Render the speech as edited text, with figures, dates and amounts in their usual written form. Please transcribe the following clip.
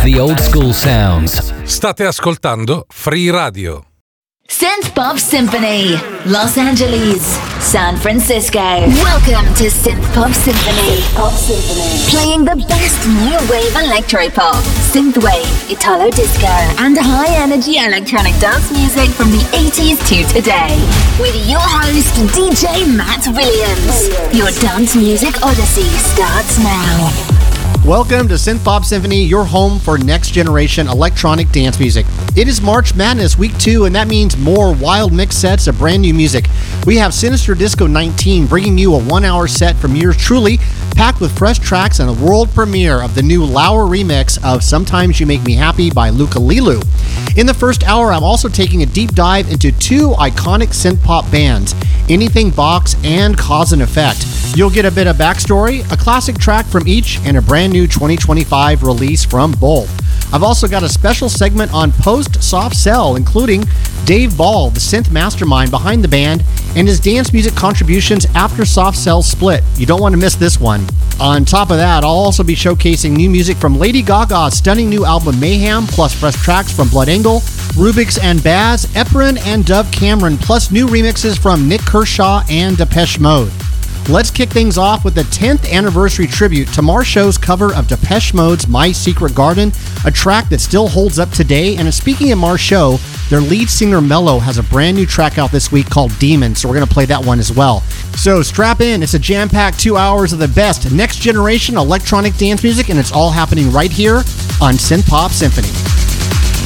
the old school sounds. State ascoltando Free Radio. Synth Pop Symphony, Los Angeles, San Francisco. Welcome to Synth Pop Symphony. Playing the best new wave electropop, synthwave, Italo disco, and high-energy electronic dance music from the 80s to today. With your host, DJ Matt Williams. Your dance music odyssey starts now. Welcome to Synth Pop Symphony, your home for next-generation electronic dance music. It is March Madness Week 2, and that means more wild mix sets of brand new music. We have Sinister Disco 19 bringing you a one-hour set from yours truly, packed with fresh tracks and a world premiere of the new Lauer remix of Sometimes You Make Me Happy by Luca Lilu. In the first hour, I'm also taking a deep dive into two iconic synth-pop bands, Anything Box and Cause and Effect. You'll get a bit of backstory, a classic track from each, and a brand new 2025 release from both. I've also got a special segment on post-Soft Cell, including Dave Ball, the synth mastermind behind the band, and his dance music contributions after Soft Cell split. You don't want to miss this one. On top of that, I'll also be showcasing new music from Lady Gaga's stunning new album Mayhem, plus fresh tracks from Blood Angle, Rubix and Baz, Epron, and Dove Cameron, plus new remixes from Nick Kershaw and Depeche Mode. Let's kick things off with the 10th anniversary tribute to Marshall's cover of Depeche Mode's My Secret Garden, a track that still holds up today. And speaking of Marshall, their lead singer Mello has a brand new track out this week called Demon, so we're going to play that one as well. So strap in, it's a jam-packed 2 hours of the best next-generation electronic dance music, and it's all happening right here on Synth Pop Symphony.